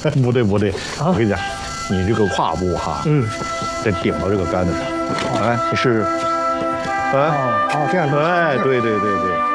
不对，我跟你讲，你这个胯部哈，得顶到这个杆子上。哎，你试试。哎， 哦，这样。 哎，对。